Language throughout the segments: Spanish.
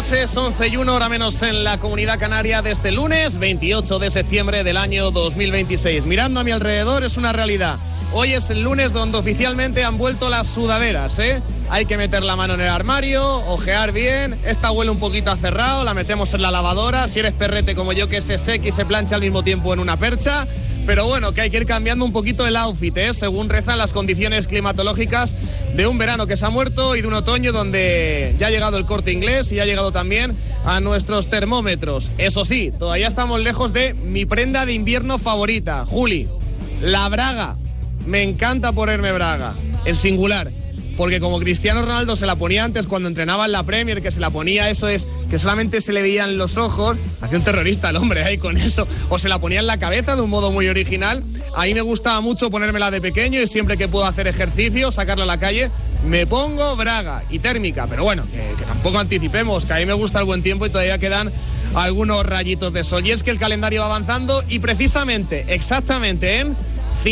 noches, 11:01, hora menos en la Comunidad Canaria de este lunes 28 de septiembre del año 2026. Mirando a mi alrededor es una realidad. Hoy es el lunes donde oficialmente han vuelto las sudaderas, ¿eh? Hay que meter la mano en el armario, ojear bien. Esta huele un poquito a cerrado, la metemos en la lavadora. Si eres perrete como yo, que se seque y se plancha al mismo tiempo en una percha. Pero bueno, que hay que ir cambiando un poquito el outfit, ¿eh? Según rezan las condiciones climatológicas de un verano que se ha muerto y de un otoño donde ya ha llegado el Corte Inglés y ha llegado también a nuestros termómetros. Eso sí, todavía estamos lejos de mi prenda de invierno favorita, Juli, la braga. Me encanta ponerme braga, en singular, porque como Cristiano Ronaldo se la ponía antes cuando entrenaba en la Premier, que se la ponía, eso es, que solamente se le veían los ojos, hacía un terrorista el hombre ahí con eso, o se la ponía en la cabeza de un modo muy original. A mí me gustaba mucho ponérmela de pequeño y siempre que puedo hacer ejercicio, sacarla a la calle, me pongo braga y térmica, pero bueno, que tampoco anticipemos, que a mí me gusta el buen tiempo y todavía quedan algunos rayitos de sol. Y es que el calendario va avanzando y precisamente, exactamente en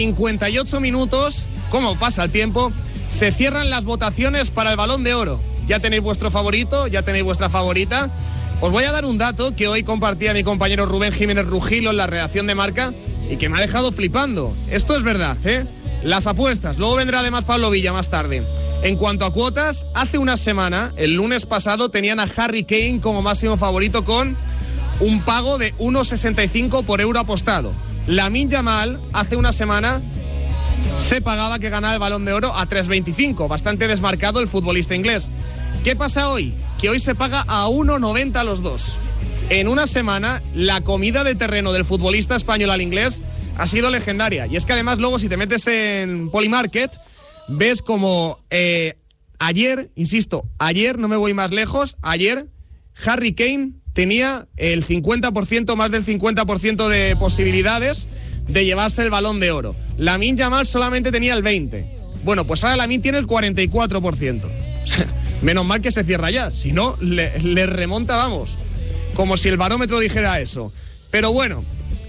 58 minutos, ¿cómo pasa el tiempo?, se cierran las votaciones para el Balón de Oro. Ya tenéis vuestro favorito, ya tenéis vuestra favorita. Os voy a dar un dato que hoy compartía mi compañero Rubén Jiménez Rugilo en la redacción de Marca y que me ha dejado flipando. Esto es verdad, ¿eh? Las apuestas. Luego vendrá además Pablo Villa más tarde. En cuanto a cuotas, hace una semana, el lunes pasado, tenían a Harry Kane como máximo favorito con un pago de 1,65 por euro apostado. Lamine Yamal hace una semana se pagaba que ganara el Balón de Oro a 3,25, bastante desmarcado el futbolista inglés. ¿Qué pasa hoy? Que hoy se paga a 1,90 los dos. En una semana, la comida de terreno del futbolista español al inglés ha sido legendaria. Y es que además luego si te metes en Polymarket, ves como ayer, insisto, ayer, no me voy más lejos, ayer Harry Kane tenía el 50%, más del 50% de posibilidades de llevarse el Balón de Oro. Lamine Yamal solamente tenía el 20%. Bueno, pues ahora Lamine tiene el 44%. Menos mal que se cierra ya, si no, le remonta, vamos, como si el barómetro dijera eso. Pero bueno,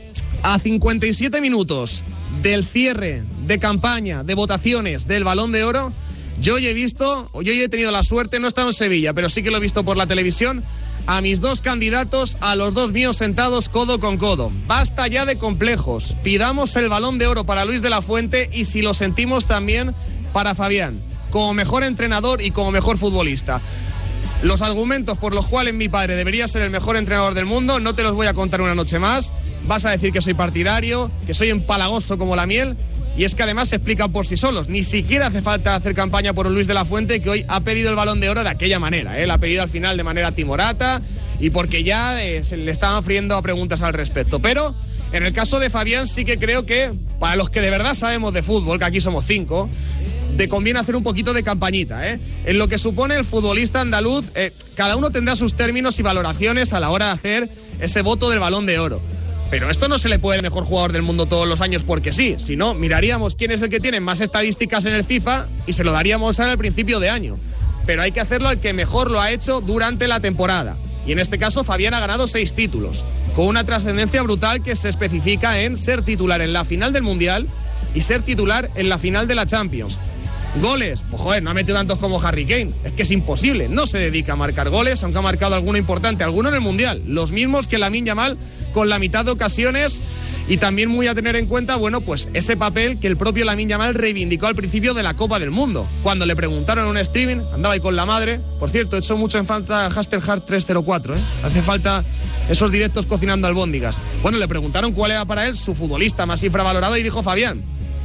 a 57 minutos del cierre de campaña, de votaciones del Balón de Oro, yo he tenido la suerte, no he estado en Sevilla, pero sí que lo he visto por la televisión, a mis dos candidatos, a los dos míos sentados codo con codo. Basta ya de complejos. Pidamos el Balón de Oro para Luis de la Fuente y, si lo sentimos, también para Fabián, como mejor entrenador y como mejor futbolista. Los argumentos por los cuales mi padre debería ser el mejor entrenador del mundo no te los voy a contar una noche más. Vas a decir que soy partidario, que soy empalagoso como la miel. Y es que además se explican por sí solos. Ni siquiera hace falta hacer campaña por un Luis de la Fuente que hoy ha pedido el Balón de Oro de aquella manera. Él ha pedido al final de manera timorata y porque ya se le estaban friendo a preguntas al respecto. Pero en el caso de Fabián sí que creo que, para los que de verdad sabemos de fútbol, que aquí somos 5, te conviene hacer un poquito de campañita, ¿eh? En lo que supone el futbolista andaluz, cada uno tendrá sus términos y valoraciones a la hora de hacer ese voto del Balón de Oro. Pero esto no se le puede mejor jugador del mundo todos los años porque sí. Si no, miraríamos quién es el que tiene más estadísticas en el FIFA y se lo daríamos al principio de año. Pero hay que hacerlo al que mejor lo ha hecho durante la temporada. Y en este caso Fabián ha ganado 6 títulos, con una trascendencia brutal que se especifica en ser titular en la final del Mundial y ser titular en la final de la Champions. Goles, pues joder, no ha metido tantos como Harry Kane, es que es imposible, no se dedica a marcar goles, aunque ha marcado alguno importante, alguno en el Mundial, los mismos que Lamine Yamal, con la mitad de ocasiones. Y también muy a tener en cuenta, bueno, pues ese papel que el propio Lamine Yamal reivindicó al principio de la Copa del Mundo, cuando le preguntaron en un streaming, andaba ahí con la madre, por cierto, he hecho mucho en falta Hastelhart 304, hace falta esos directos cocinando albóndigas. Bueno, le preguntaron cuál era para él su futbolista más infravalorado y dijo Fabián.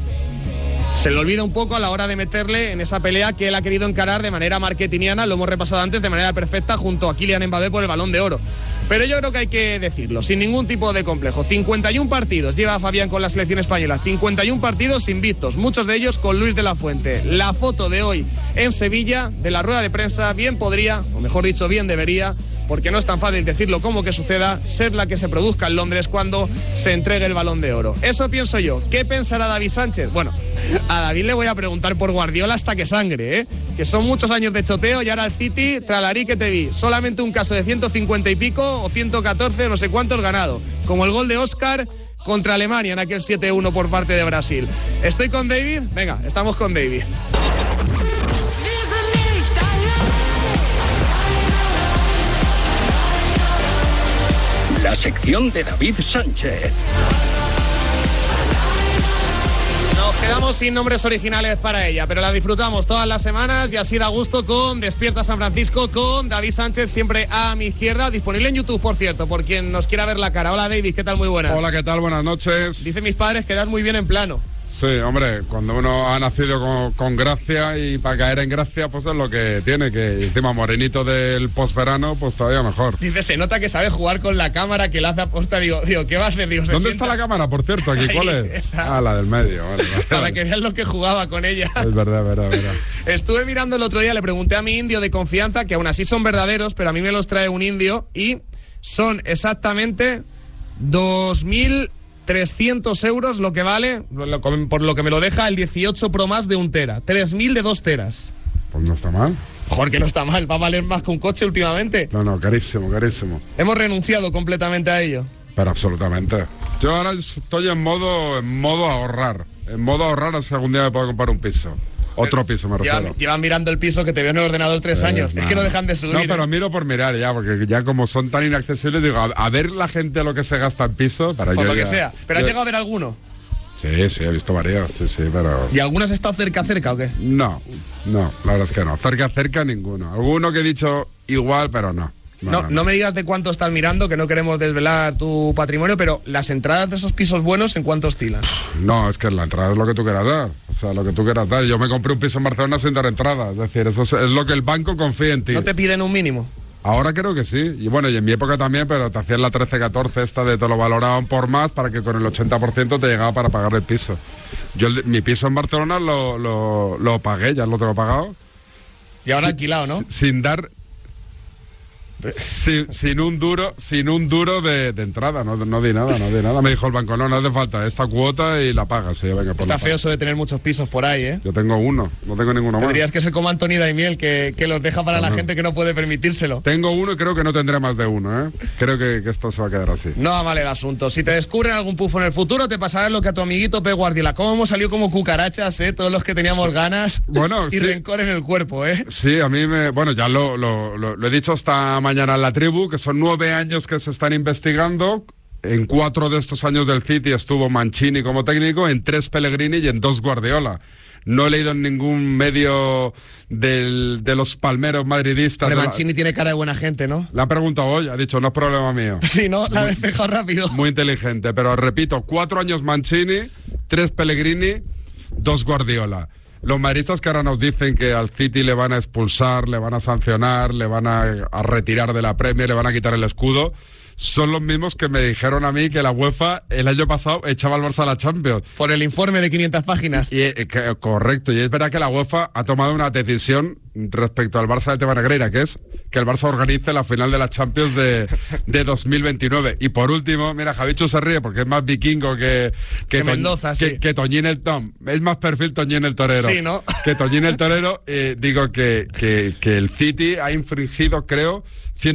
Se le olvida un poco a la hora de meterle en esa pelea que él ha querido encarar de manera marketingiana, lo hemos repasado antes, de manera perfecta junto a Kylian Mbappé por el Balón de Oro. Pero yo creo que hay que decirlo, sin ningún tipo de complejo. 51 partidos lleva Fabián con la selección española, 51 partidos invictos, muchos de ellos con Luis de la Fuente. La foto de hoy en Sevilla, de la rueda de prensa, bien podría, o mejor dicho, bien debería, porque no es tan fácil decirlo como que suceda, ser la que se produzca en Londres cuando se entregue el Balón de Oro. Eso pienso yo. ¿Qué pensará David Sánchez? Bueno, a David le voy a preguntar por Guardiola hasta que sangre, que son muchos años de choteo y ahora el City, tralarí que te vi. Solamente un caso de 150 y pico o 114, no sé cuántos ganado. Como el gol de Oscar contra Alemania en aquel 7-1 por parte de Brasil. ¿Estoy con David? Venga, estamos con David. sección de David Sánchez. Nos quedamos sin nombres originales para ella, pero la disfrutamos todas las semanas y así da gusto con Despierta San Francisco con David Sánchez, siempre a mi izquierda, disponible en YouTube, por cierto, por quien nos quiera ver la cara. Hola David, ¿qué tal? Muy buenas. Hola, ¿qué tal? Buenas noches. Dicen mis padres que das muy bien en plano. Sí, hombre, cuando uno ha nacido con gracia y para caer en gracia, pues es lo que tiene, que encima morenito del posverano, pues todavía mejor. Dice, se nota que sabe jugar con la cámara, que la hace aposta. Digo, ¿qué va a hacer? Digo, ¿dónde está la cámara, por cierto? Aquí, ¿cuál es? Esa. Ah, la del medio. Vale. Para que vean lo que jugaba con ella. Es verdad. Estuve mirando el otro día, le pregunté a mi indio de confianza, que aún así son verdaderos, pero a mí me los trae un indio, y son exactamente 2.300 euros lo que vale, por lo que me lo deja el 18 Pro Max de 1 tera. 3.000 de 2 teras. Pues no está mal. Joder, que no está mal, va a valer más que un coche últimamente. No, carísimo. Hemos renunciado completamente a ello. Pero absolutamente. Yo ahora estoy en modo ahorrar. En modo ahorrar, si algún día me puedo comprar un piso. Otro piso, me refiero. Llevan mirando el piso que te veo en el ordenador 3 años. Es que no dejan de subir. No, pero miro por mirar ya, porque ya como son tan inaccesibles, digo, a ver la gente lo que se gasta en piso. Para por yo lo que ya, sea. ¿Pero has llegado a ver alguno? Sí, he visto varios, sí, pero... ¿Y alguno has estado cerca o qué? No, la verdad es que no. Cerca ninguno. Alguno que he dicho igual, pero no. No me digas de cuánto estás mirando, que no queremos desvelar tu patrimonio, pero las entradas de esos pisos buenos, ¿en cuánto oscilan? No, es que la entrada es lo que tú quieras dar. O sea, lo que tú quieras dar. Yo me compré un piso en Barcelona sin dar entrada. Es decir, eso es lo que el banco confía en ti. ¿No te piden un mínimo? Ahora creo que sí. Y bueno, y en mi época también, pero te hacían la 13-14 esta de te lo valoraban por más para que con el 80% te llegaba para pagar el piso. Yo mi piso en Barcelona lo pagué, ya lo tengo pagado. Y ahora alquilado, ¿no? Sin dar... Sin un duro de entrada, no di nada. Me dijo el banco, no hace falta esta cuota y la pagas. Sí, venga, está feo eso de tener muchos pisos por ahí, ¿eh? Yo tengo uno, no tengo ninguno más. Tendrías que ser como Anthony Daimiel, que los deja para la gente que no puede permitírselo. Tengo uno y creo que no tendré más de uno, ¿eh? Creo que esto se va a quedar así. No va mal el asunto. Si te descubren algún pufo en el futuro, te pasará lo que a tu amiguito Pep Guardiola. Cómo hemos salido como cucarachas, ¿eh? Todos los que teníamos ganas y rencor en el cuerpo, ¿eh? Sí, a mí ya lo he dicho esta mañana en la tribu, que son 9 años que se están investigando. En 4 de estos años del City estuvo Mancini como técnico, en 3 Pellegrini y en 2 Guardiola. No he leído en ningún medio de los palmeros madridistas. Pero Mancini tiene cara de buena gente, ¿no? Le han preguntado hoy, ha dicho, no es problema mío. Sí, ¿no? La ha despejado rápido. Muy inteligente, pero repito, 4 años Mancini, 3 Pellegrini, 2 Guardiola. Los madridistas que ahora nos dicen que al City le van a expulsar, le van a sancionar, le van a retirar de la Premier, le van a quitar el escudo, son los mismos que me dijeron a mí que la UEFA el año pasado echaba al Barça a la Champions. Por el informe de 500 páginas. Correcto, y es verdad que la UEFA ha tomado una decisión respecto al Barça de Tebas Negreira, que es que el Barça organice la final de la Champions de 2029. Y por último, mira, Javichu se ríe porque es más vikingo que Mendoza, sí. Que Toñín el Tom. Es más perfil Toñín el Torero. Sí, ¿no? Que Toñín el Torero, digo que el City ha infringido, creo,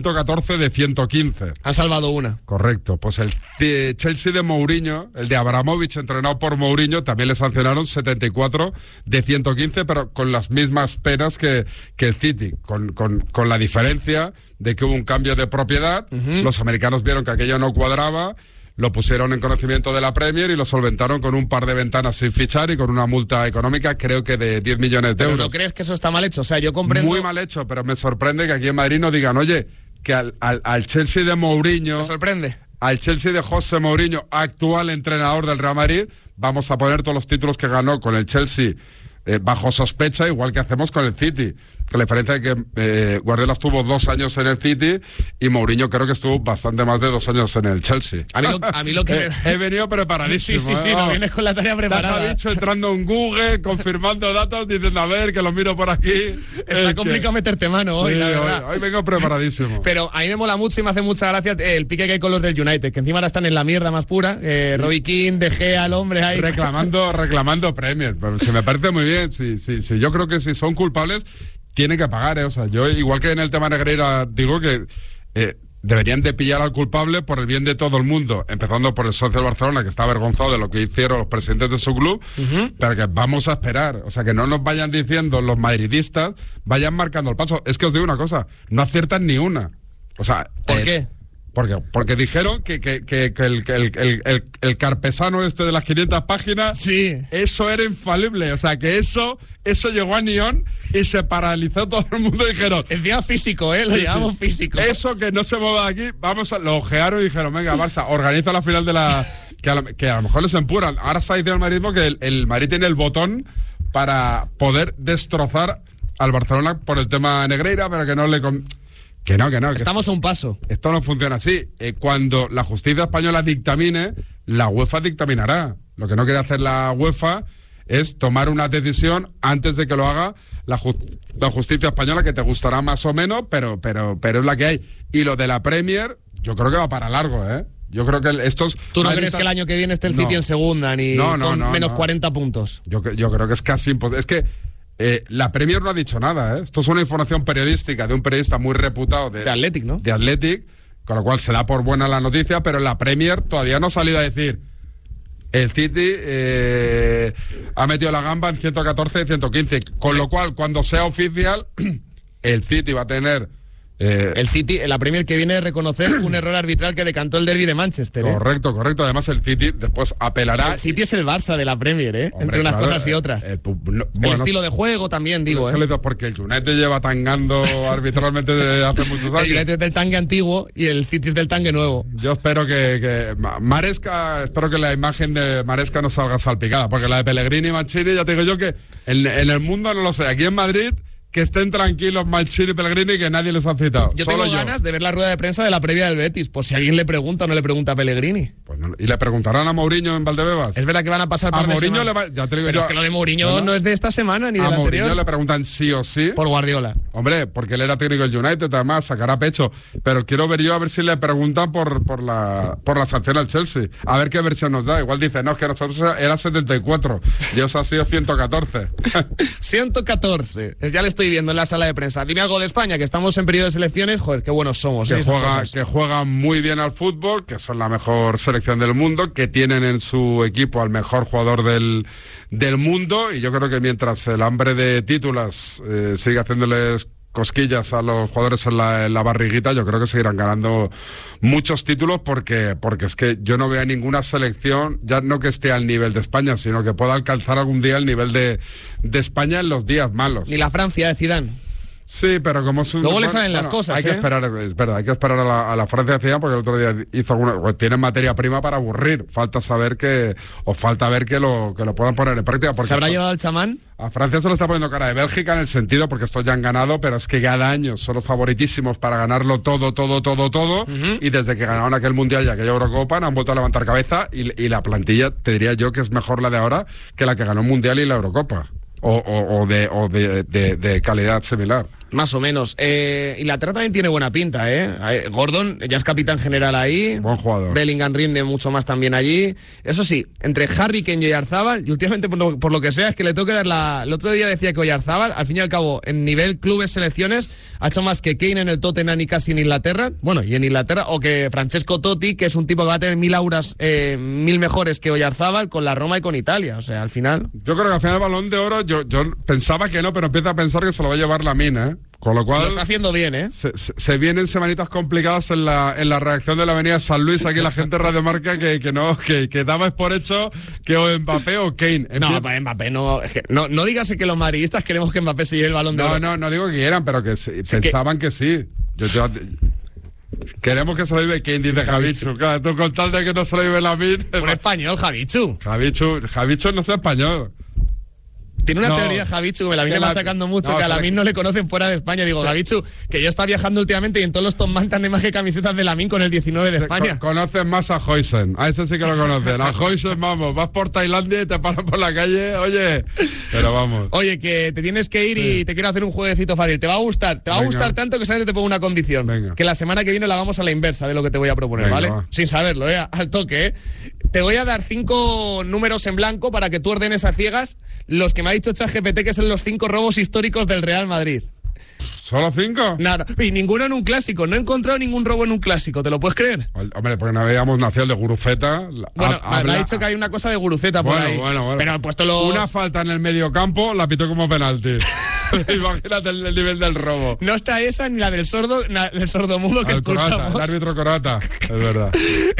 114 de 115. Han salvado una. Correcto. Pues el Chelsea de Mourinho, el de Abramovich, entrenado por Mourinho, también le sancionaron 74 de 115, pero con las mismas penas que el City, con la diferencia de que hubo un cambio de propiedad. Los americanos vieron que aquello no cuadraba, lo pusieron en conocimiento de la Premier y lo solventaron con un par de ventanas sin fichar y con una multa económica, creo que de 10 millones de euros. ¿No crees que eso está mal hecho? O sea, yo comprendo... Muy mal hecho, pero me sorprende que aquí en Madrid no digan, oye, que al Chelsea de Mourinho... ¿Me sorprende? Al Chelsea de José Mourinho, actual entrenador del Real Madrid, vamos a poner todos los títulos que ganó con el Chelsea bajo sospecha, igual que hacemos con el City. Que la diferencia es que Guardiola estuvo 2 años en el City y Mourinho creo que estuvo bastante más de 2 años en el Chelsea. A mí lo que he venido preparadísimo. Sí, no vienes con la tarea preparada. Te has dicho entrando en Google, confirmando datos, diciendo a ver, que lo miro por aquí. Está complicado meterte mano hoy, la verdad. Hoy vengo preparadísimo. Pero a mí me mola mucho y me hace mucha gracia el pique que hay con los del United, que encima ahora están en la mierda más pura. Robbie Keane, De Gea, el hombre ahí. Reclamando Premier. Se me parece muy bien. Sí, yo creo que si son culpables tienen que pagar, O sea, yo, igual que en el tema Negreira, digo que deberían de pillar al culpable por el bien de todo el mundo, empezando por el socio del Barcelona, que está avergonzado de lo que hicieron los presidentes de su club, pero que vamos a esperar. O sea, que no nos vayan diciendo los madridistas, vayan marcando el paso. Es que os digo una cosa, no aciertan ni una. O sea, ¿por qué? Porque dijeron que el carpesano este de las 500 páginas, sí, eso era infalible. O sea, que eso llegó a Nyon y se paralizó todo el mundo y dijeron... Encima físico, lo llamamos físico. Eso que no se mueva de aquí, lo ojearon y dijeron, venga, Barça, organiza la final de la... Que a lo mejor les empuran. Ahora se ha dicho el madridismo que el Madrid tiene el botón para poder destrozar al Barcelona por el tema Negreira, pero que no le... Que no. Estamos a un paso. Esto no funciona así. Cuando la justicia española dictamine, la UEFA dictaminará. Lo que no quiere hacer la UEFA es tomar una decisión antes de que lo haga la justicia española, que te gustará más o menos, pero es la que hay. Y lo de la Premier, yo creo que va para largo, ¿eh? Yo creo que estos... ¿Tú no crees que el año que viene esté el City en segunda, ni con menos 40 puntos? Yo creo que es casi imposible. Es que la Premier no ha dicho nada, ¿eh? Esto es una información periodística de un periodista muy reputado de Athletic, ¿no? De Athletic, con lo cual se da por buena la noticia, pero la Premier todavía no ha salido a decir el City ha metido la gamba en 114 y 115, con lo cual cuando sea oficial el City va a tener... el City, la Premier que viene de reconocer un error arbitral que decantó el derbi de Manchester. Correcto. Además el City después apelará. El City es el Barça de la Premier, Hombre, entre unas cosas y otras. El estilo de juego también, digo. Porque el United lleva tangando arbitralmente desde hace muchos años. El United es del tangue antiguo y el City es del tangue nuevo. Yo espero que Maresca, espero que la imagen de Maresca no salga salpicada, porque la de Pellegrini y Mancini, ya te digo yo que en el mundo no lo sé. Aquí en Madrid, que estén tranquilos Mancini y Pellegrini, que nadie les ha citado. Yo tengo ganas de ver la rueda de prensa de la previa del Betis, por si alguien le pregunta o no le pregunta a Pellegrini. Pues no, y le preguntarán a Mourinho en Valdebebas. Es verdad que van a pasar por Mourinho ya te digo. Pero es que lo de Mourinho no es de esta semana ni de la anterior. A Mourinho le preguntan sí o sí. Por Guardiola. Hombre, porque él era técnico del United, además, sacará pecho. Pero quiero ver a ver si le preguntan por la sanción al Chelsea. A ver qué versión nos da. Igual dice, no, es que nosotros era 74 y eso ha sido 114. 114. Ya le estoy viendo en la sala de prensa. Dime algo de España, que estamos en periodo de selecciones. Joder, qué buenos somos. Que juegan muy bien al fútbol, que son la mejor selección del mundo, que tienen en su equipo al mejor jugador del mundo, y yo creo que mientras el hambre de títulos sigue haciéndoles cosquillas a los jugadores en la barriguita, yo creo que seguirán ganando muchos títulos, porque es que yo no veo a ninguna selección, ya no que esté al nivel de España, sino que pueda alcanzar algún día el nivel de España en los días malos. Ni la Francia de Zidane. Sí, pero como es luego le salen las cosas. Hay que esperar, es verdad, hay que esperar a la Francia de Zidane, porque el otro día hizo tienen materia prima para aburrir. Falta ver que lo puedan poner en práctica. ¿Se habrá llevado el chamán? A Francia se lo está poniendo cara de Bélgica, en el sentido, porque estos ya han ganado, pero es que cada año son los favoritísimos para ganarlo todo. Y desde que ganaron aquel Mundial y aquella Eurocopa, no han vuelto a levantar cabeza, y la plantilla, te diría yo, que es mejor la de ahora que la que ganó el Mundial y la Eurocopa. O de calidad similar. Más o menos. Inglaterra también tiene buena pinta, ¿eh? Gordon ya es capitán general ahí. Buen jugador. Bellingham rinde mucho más también allí. Eso sí, entre Harry Kane y Oyarzábal, y últimamente por lo que sea, es que le tengo que dar el otro día decía que Oyarzábal, al fin y al cabo, en nivel clubes, selecciones, ha hecho más que Kane en el Tottenham y casi en Inglaterra. Bueno, y en Inglaterra, o que Francesco Totti, que es un tipo que va a tener 1000 auras, 1000 mejores que Oyarzábal con la Roma y con Italia. O sea, al final... Yo creo que al final el Balón de Oro, yo pensaba que no, pero empiezo a pensar que se lo va a llevar Lamine, ¿eh? Con lo cual... Lo está haciendo bien, ¿eh? Se vienen semanitas complicadas en la reacción de la avenida San Luis. Aquí la gente de Radio Marca que dabas por hecho que o Mbappé o Kane. No, Mbappé no... Es que no digas que los madridistas queremos que Mbappé se lleve el Balón de Oro. No digo que quieran, pero que pensaban que sí. Queremos que se lo lleve Kane, dice Javichu. Claro, tú con tal de que no se lo lleve Lamine... Un español, Javichu. Javichu no es español. Tiene una teoría, Javichu, que me la viene machacando mucho, que a Lamine no le conocen fuera de España. Digo, Javichu, que yo estaba viajando últimamente y en todos los Tom Mantan hay más que camisetas de Lamine con el 19 de España. Conocen más a Huysen, a ese sí que lo conocen. A Huysen, vamos, vas por Tailandia y te paran por la calle, oye, pero vamos. Oye, que te tienes que ir y te quiero hacer un jueguecito fácil. Te va a gustar tanto que solamente te pongo una condición. Venga. Que la semana que viene la hagamos a la inversa de lo que te voy a proponer, venga, ¿vale? Va. Sin saberlo, al toque, Te voy a dar 5 números en blanco para que tú ordenes a ciegas los que me ha dicho ChatGPT que son los 5 robos históricos del Real Madrid. ¿Solo 5? Nada, y ninguno en un clásico. No he encontrado ningún robo en un clásico, ¿te lo puedes creer? Hombre, porque no habíamos nacido el de Guruceta. Bueno, me ha dicho que hay una cosa de Guruceta por ahí. Bueno. Pero he puesto una falta en el medio campo, la pitó como penalti. Imagínate el nivel del robo. No está esa ni la del sordomudo que expulsamos. El árbitro croata, es verdad.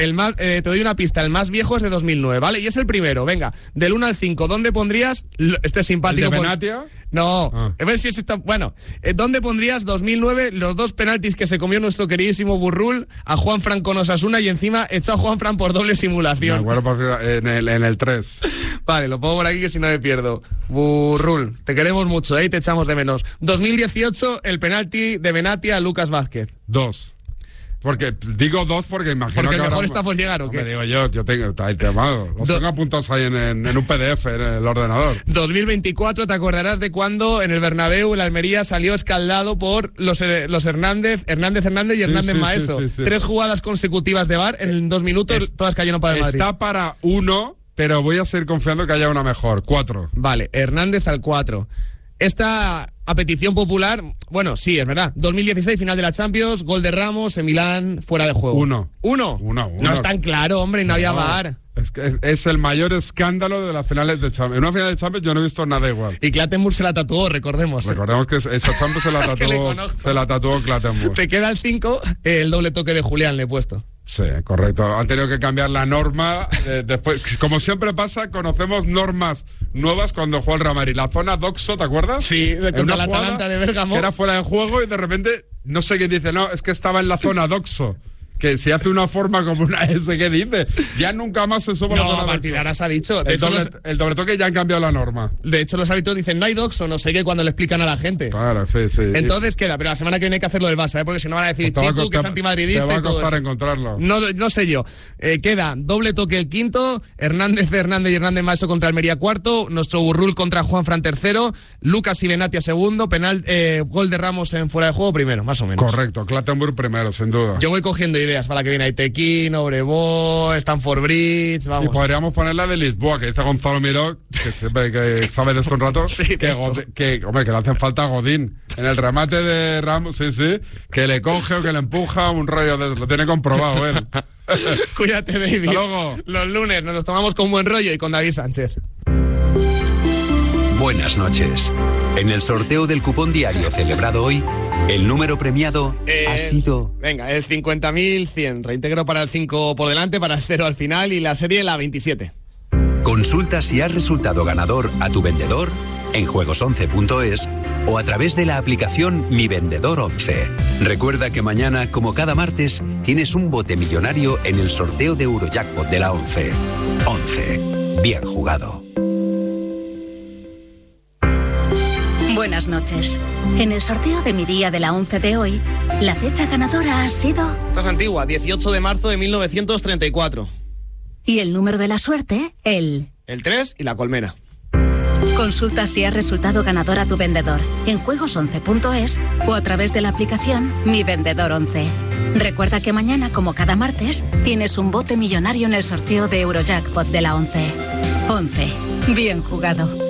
Te doy una pista, el más viejo es de 2009, ¿vale? Y es el primero, venga, del 1 al 5, ¿dónde pondrías, este es simpático... ¿El de Benatia? No, a ver si es esta... Bueno, ¿dónde pondrías 2009 los 2 penaltis que se comió nuestro queridísimo Burrul a Juanfran con Osasuna y encima echó a Juanfran por doble simulación? Me acuerdo en el 3. Vale, lo pongo por aquí que si no me pierdo. Burrul, te queremos mucho, y te echamos de menos. 2018, el penalti de Benatia a Lucas Vázquez. 2. Porque digo 2 porque imagino porque que mejor ahora... está por llegar, ¿o qué? Me digo yo tengo ahí temado. Los tengo apuntados ahí en un PDF en el ordenador. 2024, te acordarás de cuando en el Bernabéu el Almería salió escaldado por los Hernández y Hernández Maeso. Sí. 3 jugadas consecutivas de VAR en 2 minutos, todas cayeron para el Madrid. Está para 1, pero voy a seguir confiando que haya una mejor. 4. Vale, Hernández al 4. Esta a petición popular, bueno, sí, es verdad. 2016, final de la Champions, gol de Ramos en Milán, fuera de juego. 1. No es tan claro, hombre, y no había VAR. Es que es el mayor escándalo de las finales de Champions. En una final de Champions yo no he visto nada igual. Y Clattenburg se la tatuó, recordemos. Recordemos que esa Champions se la tatuó Clattenburg. Te queda el 5, el doble toque de Julián le he puesto. Sí, correcto. Han tenido que cambiar la norma. Después, como siempre pasa, conocemos normas nuevas cuando juega el Real Madrid. La zona Doxo, ¿te acuerdas? Sí, contra la Atalanta de Bérgamo. Que era fuera de juego y de repente, no sé qué dice, no, es que estaba en la zona Doxo. Que si hace una forma como una S, ¿qué dice? Ya nunca más se sube la zona. No, a partir de ahora se ha dicho. El doble toque ya han cambiado la norma. De hecho, los árbitros dicen, no hay doxo, no sé qué, cuando le explican a la gente. Claro, sí. Entonces queda, pero la semana que viene hay que hacerlo del Barça, porque si no van a decir, Chico, que es antimadridista. Te va a costar encontrarlo. No sé yo. Queda doble toque el 5, Hernández y Hernández Maeso contra Almería 4, nuestro Burrul contra Juanfran 3, Lucas y Benatia 2, gol de Ramos en fuera de juego primero, más o menos. Correcto, Clattenburg primero, sin duda. Yo voy cogiendo ideas para la que viene ahí. Tequín, Obrevó, Stamford Bridge, vamos. Y podríamos poner la de Lisboa, que dice Gonzalo Miró, que siempre que sabe de esto un rato, sí, que le hacen falta a Godín. En el remate de Ramos, sí, que le coge o que le empuja, un rollo lo tiene comprobado él. Cuídate, David. Hasta luego. Los lunes nos los tomamos con buen rollo y con David Sánchez. Buenas noches. En el sorteo del cupón diario celebrado hoy, el número premiado ha sido... Venga, el 50.100. Reintegro para el 5 por delante, para el 0 al final y la serie la 27. Consulta si has resultado ganador a tu vendedor en juegos11.es o a través de la aplicación Mi Vendedor 11. Recuerda que mañana, como cada martes, tienes un bote millonario en el sorteo de Eurojackpot de la 11. 11. Bien jugado. Buenas noches. En el sorteo de mi día de la 11 de hoy, la fecha ganadora ha sido... Esta es antigua, 18 de marzo de 1934. Y el número de la suerte, el 3 y la colmena. Consulta si has resultado ganador a tu vendedor en juegos11.es o a través de la aplicación Mi Vendedor 11. Recuerda que mañana, como cada martes, tienes un bote millonario en el sorteo de Eurojackpot de la 11. 11. Bien jugado.